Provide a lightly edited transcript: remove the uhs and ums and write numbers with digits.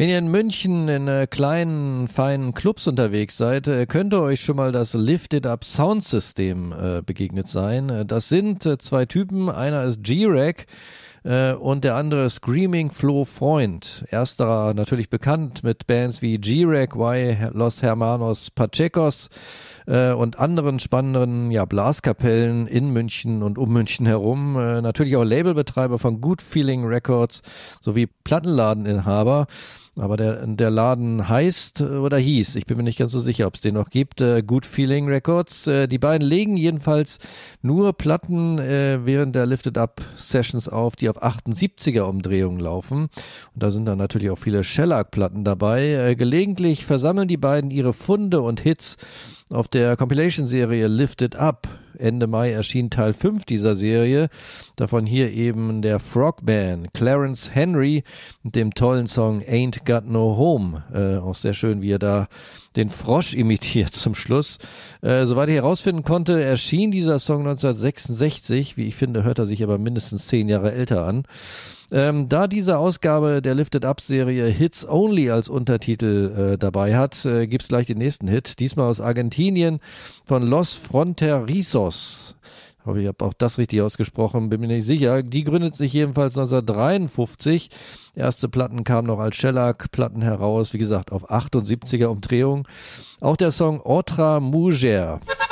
Wenn ihr in München in kleinen, feinen Clubs unterwegs seid, könnte euch schon mal das Lift It Up Soundsystem begegnet sein. Das sind zwei Typen, einer ist G-Rag und der andere Screaming Flo Freund. Ersterer natürlich bekannt mit Bands wie G-Rag, Y, Los Hermanos Pachecos und anderen spannenden Blaskapellen in München und um München herum. Natürlich auch Labelbetreiber von Good Feeling Records sowie Plattenladeninhaber. Aber der Laden heißt oder hieß, ich bin mir nicht ganz so sicher, ob es den noch gibt, Good Feeling Records. Die beiden legen jedenfalls nur Platten während der Lift It Up Sessions auf, die auf 78er Umdrehungen laufen. Und da sind dann natürlich auch viele Shellac-Platten dabei. Gelegentlich versammeln die beiden ihre Funde und Hits auf der Compilation-Serie Lift It Up. Ende Mai erschien Teil 5 dieser Serie. Davon hier eben der Frogman, Clarence Henry mit dem tollen Song Ain't Got No Home. Auch sehr schön, wie er da den Frosch imitiert zum Schluss. Soweit ich herausfinden konnte, erschien dieser Song 1966. Wie ich finde, hört er sich aber mindestens 10 Jahre älter an. Da diese Ausgabe der Lift It Up Serie Hits Only als Untertitel dabei hat, gibt's gleich den nächsten Hit. Diesmal aus Argentinien von Los Fronterizos. Ich hoffe, ich habe auch das richtig ausgesprochen, bin mir nicht sicher. Die gründet sich jedenfalls 1953. Erste Platten kamen noch als Shellac-Platten heraus, wie gesagt, auf 78er Umdrehung. Auch der Song Otra Mujer.